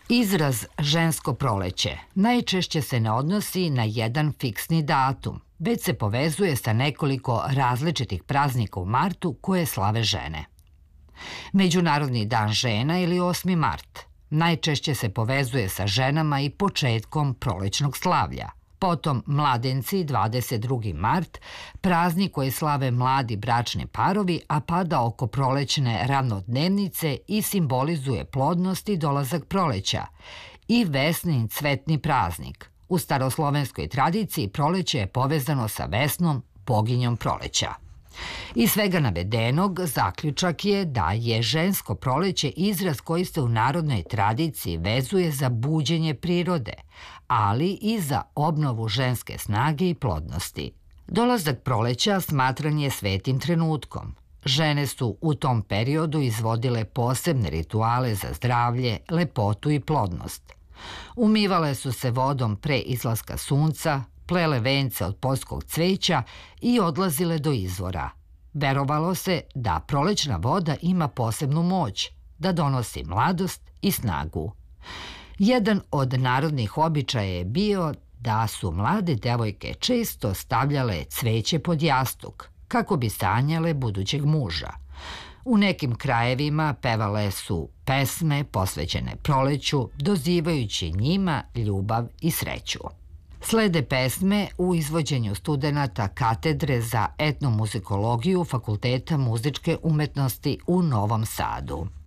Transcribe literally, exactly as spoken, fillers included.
Izraz žensko proleće najčešće se ne odnosi na jedan fiksni datum, već se povezuje sa nekoliko različitih praznika u martu koje slave žene. Međunarodni dan žena ili osmi mart najčešće se povezuje sa ženama i početkom prolećnog slavlja. Potom mladenci dvadeset drugi mart, praznik koji slave mladi bračni parovi, a pada oko prolećne ravnodnevnice i simbolizuje plodnost i dolazak proleća. I Vesnin cvetni praznik. U staroslovenskoj tradiciji proleće je povezano sa Vesnom, boginjom proleća. Iz svega navedenog, zaključak je da je žensko proleće izraz koji se u narodnoj tradiciji vezuje za buđenje prirode, ali i za obnovu ženske snage i plodnosti. Dolazak proleća smatran je svetim trenutkom. Žene su u tom periodu izvodile posebne rituale za zdravlje, lepotu i plodnost. Umivale su se vodom pre izlaska sunca, plele vence od poljskog cveća i odlazile do izvora. Verovalo se da prolećna voda ima posebnu moć, da donosi mladost i snagu. Jedan od narodnih običaja je bio da su mlade devojke često stavljale cveće pod jastuk, kako bi sanjale budućeg muža. U nekim krajevima pevale su pesme posvećene proleću, dozivajući njima ljubav i sreću. Slede pesme u izvođenju studenata katedre za etnomuzikologiju Fakulteta muzičke umetnosti u Novom Sadu.